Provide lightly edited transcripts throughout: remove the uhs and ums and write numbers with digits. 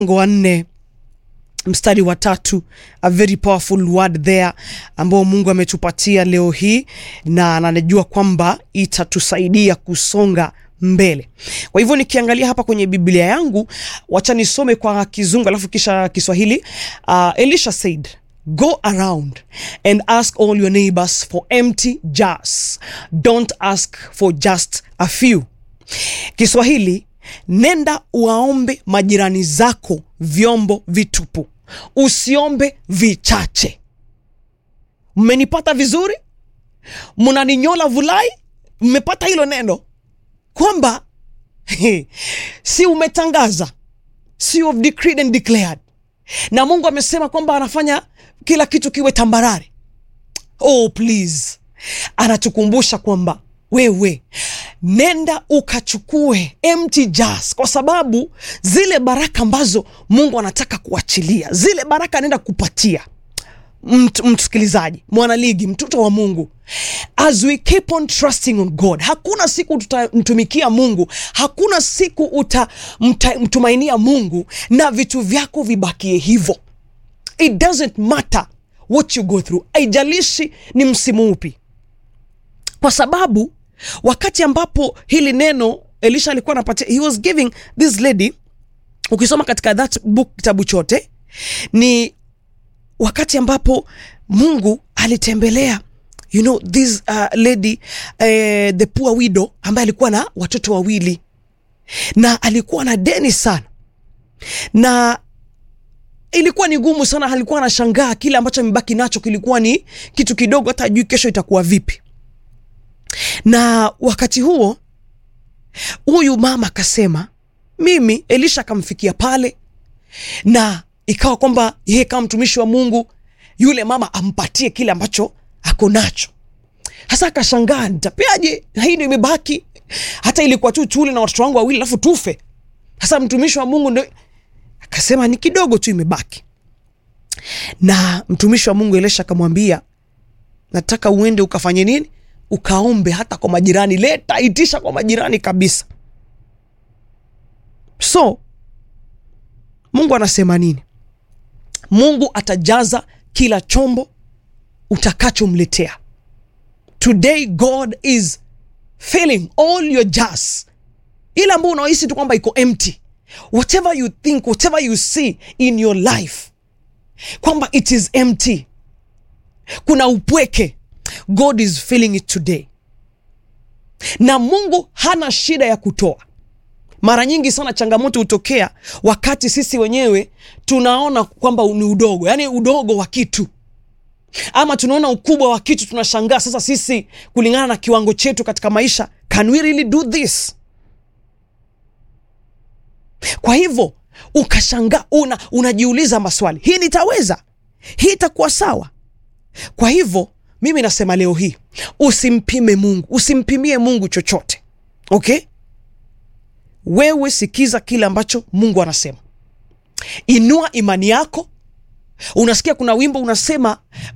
wa 4 mstari wa 3, a very powerful word there ambao Mungu ametupatia leo hii, na anajua kwamba itatusaidia kusonga mbele. Kwa hivyo nikiangalia hapa kwenye Biblia yangu, wacha nisome kwa Kizungu alafu kisha Kiswahili. Elisha said, "Go around and ask all your neighbors for empty jars. Don't ask for just a few." Kiswahili, nenda uwaombe majirani zako vyombo vitupu, usiombe vichache. Mmenipata vizuri? Mnaninyola vulai? Mmepata hilo neno? Kwamba si umetangaza, si you have decreed and declared, na Mungu amesema kwamba anafanya kila kitu kiwe tambarare. Oh please, anatukumbusha kwamba wewe nenda ukachukue empty jars, kwa sababu zile baraka ambazo Mungu anataka kuachilia, zile baraka nenda kupatia msikilizaji, mwanaligi, mtoto wa Mungu. As we keep on trusting on God, hakuna siku tutamtumikia Mungu, hakuna siku utamtumainia Mungu na vitu vyako vibakie hivyo. It doesn't matter what you go through, haijalishi ni msimu upi, kwa sababu wakati ambapo hili neno Elisha alikuwa anapatia, he was giving this lady, ukisoma katika that book, kitabu chote, ni wakati ambapo Mungu alitembelea, you know, this lady, the poor widow, ambaye alikuwa na watoto wawili na alikuwa na deni sana, na ilikuwa ni gumu sana. Alikuwa anashangaa kile ambacho amebaki nacho kilikuwa ni kitu kidogo, hata hajui kesho itakuwa vipi. Na wakati huo huyu mama akasema, mimi, Elisha akamfikia pale, na ikawa kwamba yeye kama mtumishi wa Mungu, yule mama ampatie kile ambacho ako nacho. Hasa akashangaa, nitapeaje? Hii ndio imebaki, hata ilikuwa tu tule na watoto wangu wawili alafu tufe. Hasa mtumishi wa Mungu ndio akasema ni kidogo tu imebaki. Na mtumishi wa Mungu Elisha akamwambia, nataka uende ukafanye nini? Ukaombe hata kwa majirani, leta, itisha kwa majirani kabisa. So Mungu anasema nini? Mungu atajaza kila chombo utakachomletea. Today God is filling all your jars. Ila ambao unahisi tu kwamba iko empty, whatever you think, whatever you see in your life, kwamba it is empty, kuna upweke, God is filling it today. Na Mungu hana shida ya kutoa. Mara nyingi sana changamoto hutokea wakati sisi wenyewe tunaona kwamba ni udogo, yani udogo wa kitu, ama tunaona ukubwa wa kitu, tunashangaa sasa sisi kulingana na kiwango chetu katika maisha, can we really do this? Kwa hivyo ukashangaa, unajiuliza maswali, hii nitaweza? Hii itakuwa sawa? Kwa hivyo mimi nasema leo hii, usimpime Mungu, usimpimie Mungu chochote. Okay? Wewe sikiza kile ambacho Mungu anasema. Inua imani yako. Unasikia kuna wimbo unasema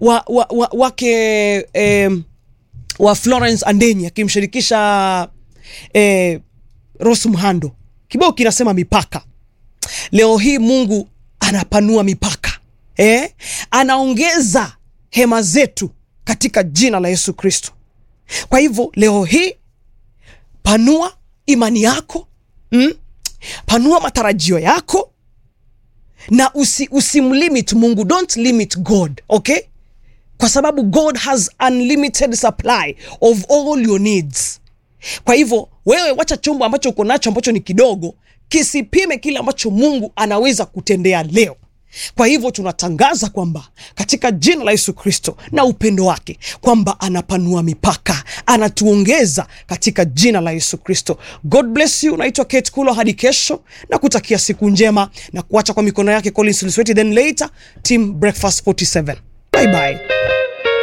wa Florence Andenya akimshirikisha Rose Muhando. Kibao kinasema mipaka. Leo hii Mungu anapanua mipaka. Anaongeza hema zetu katika jina la Yesu Kristo. Kwa hivyo leo hii panua imani yako, panua matarajio yako, na usimlimit Mungu. Don't limit God, okay? Kwa sababu God has unlimited supply of all your needs. Kwa hivyo wewe wacha chombo ambacho uko nacho ambacho ni kidogo kisipime kile ambacho Mungu anaweza kutendea leo. Kwa hivyo tunatangaza kwamba katika jina la Yesu Kristo na upendo wake, kwamba anapanua mipaka, anatuongeza katika jina la Yesu Kristo. God bless you. Naitwa Kate Kulo, hadi kesho, na kutakia siku njema, na kuacha kwa mikono yake Collins Lusweti, then later team Breakfast 47. Bye bye.